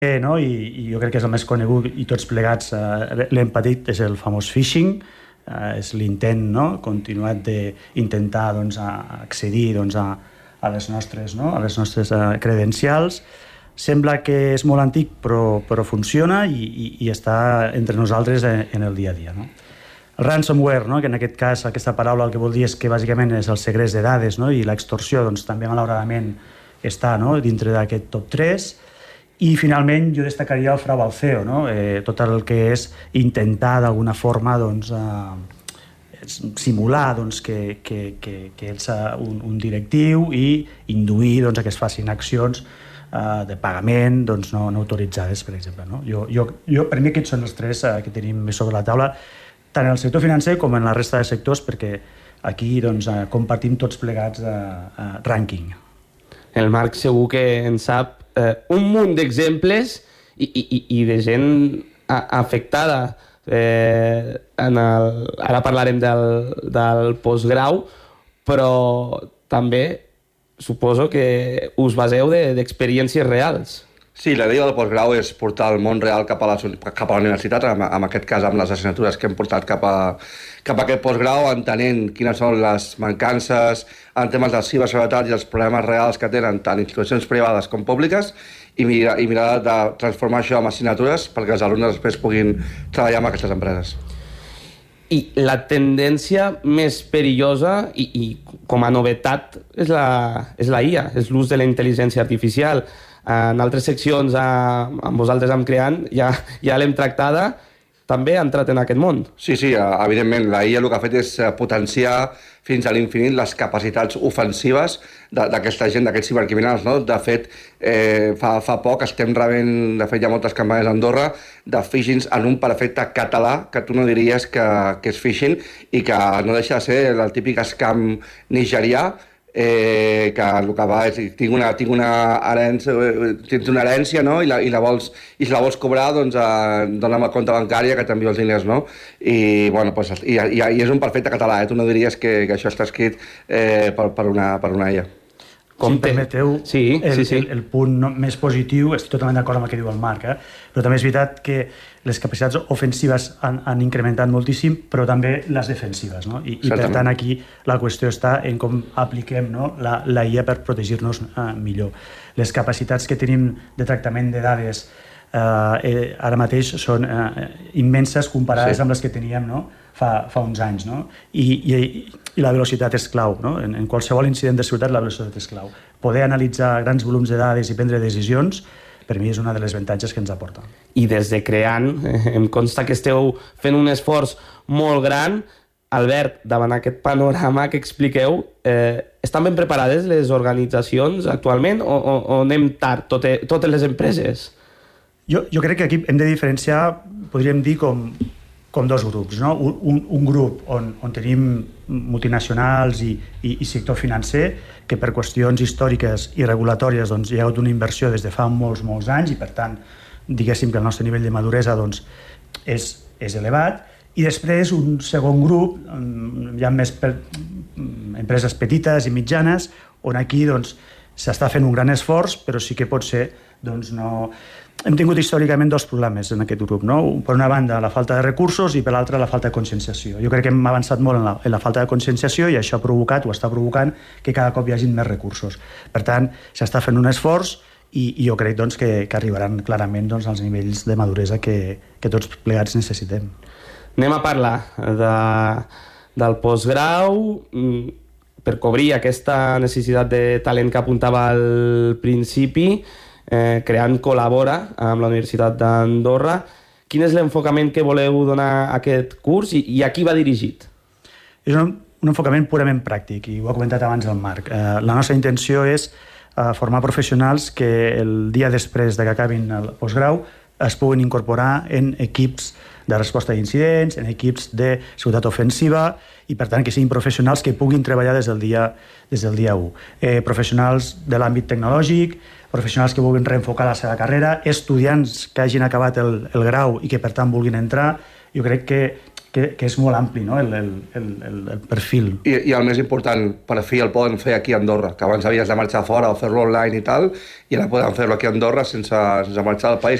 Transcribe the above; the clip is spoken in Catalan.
no? I jo crec que és el més conegut i tots plegats l'hem patit, és el famós phishing, és l'intent, no? Continuat d'intentar accedir a les nostres, no? A les nostres credencials. Sembla que és molt antic però funciona i està entre nosaltres en el dia a dia, no? El ransomware, no? Que en aquest cas aquesta paraula el que vol dir és que bàsicament és el segrest de dades, no? I l'extorsió també malauradament està, no? Dintre d'aquest top 3. I finalment jo destacaria el frau al CEO, no? Tot el que és intentar d'alguna forma simular que ets un directiu i induir que es facin accions de pagament no autoritzades, per exemple, no? Per mi aquests són els 3 que tenim més sobre la taula, tant en el sector financer com en la resta de sectors, perquè aquí compartim tots plegats rànquing. El Marc segur que en sap un munt d'exemples i de gent afectada. Ara parlarem del postgrau, però també suposo que us baseu d'experiències reals. Sí, la idea del postgrau és portar el món real cap a la universitat, en aquest cas amb les assignatures que hem portat cap a aquest postgrau, entenent quines són les mancances en temes de ciberseguretat i els problemes reals que tenen tant institucions privades com públiques i mirar de transformar això en assignatures perquè els alumnes després puguin treballar amb aquestes empreses. I la tendència més perillosa i com a novetat és la IA, és l'ús de la intel·ligència artificial. En altres seccions amb vosaltres amb Creant ja l'hem tractada, també ha entrat en aquest món. Sí, evidentment, la IA el que ha fet és potenciar fins a l'infinit les capacitats ofensives d'aquesta gent, d'aquests cibercriminals, no? De fet, fa poc estem rebent, de fet hi ha moltes campanyes a Andorra, de phishings en un perfecte català, que tu no diries que és phishing, i que no deixa de ser el típic scam nigerià, que el que va és tinc una herència, no? I si la vols cobrar, dona'm el compte bancària que t'envio els diners, no? I és un perfecte català, tu no diries que això està escrit per una IA. Si em permeteu, el punt més positiu, estic totalment d'acord amb el que diu el Marc, però també és veritat que les capacitats ofensives han incrementat moltíssim, però també les defensives, no? I per tant aquí la qüestió està en com apliquem, no? la IA per protegir-nos millor. Les capacitats que tenim de tractament de dades ara mateix són immenses comparades amb les que teníem, no? fa uns anys, no? I la velocitat és clau, no? En qualsevol incident de seguretat la velocitat és clau. Poder analitzar grans volums de dades i prendre decisions per mi és una de les avantatges que ens aporta. I des de Creant em consta que esteu fent un esforç molt gran. Albert, davant aquest panorama que expliqueu, estan ben preparades les organitzacions actualment o anem tard, totes les empreses? Jo crec que aquí hem de diferenciar, podríem dir, com dos grups, no? Un grup on tenim multinacionals i sector financer que per qüestions històriques i regulatòries hi ha hagut una inversió des de fa molts anys i per tant diguéssim que el nostre nivell de maduresa és elevat, i després un segon grup, hi ha més empreses petites i mitjanes on aquí s'està fent un gran esforç, però sí que pot ser no... Hem tingut històricament dos problemes en aquest grup, no? Per una banda la falta de recursos i per l'altra la falta de conscienciació. Jo crec que hem avançat molt en la falta de conscienciació i això ha provocat o està provocant que cada cop hi hagi més recursos. Per tant, s'està fent un esforç i jo crec que arribaran clarament als nivells de maduresa que tots plegats necessitem. Anem a parlar del postgrau per cobrir aquesta necessitat de talent que apuntava al principi. Creant col·labora amb la Universitat d'Andorra. Quin és l'enfocament que voleu donar a aquest curs i a qui va dirigit? És un enfocament purament pràctic i ho ha comentat abans el Marc. La nostra intenció és formar professionals que el dia després que acabin el postgrau es puguin incorporar en equips de resposta a incidents, en equips de seguretat ofensiva i, per tant, que siguin professionals que puguin treballar des del dia 1. Professionals de l'àmbit tecnològic, professionals que vulguin reenfocar la seva carrera, estudiants que hagin acabat el grau i que, per tant, vulguin entrar. Jo crec que que és molt ampli, no? el perfil. I el més important, per fi el poden fer aquí a Andorra, que abans havies de marxar fora o fer-lo online i tal, i ara poden fer-lo aquí a Andorra sense marxar del país.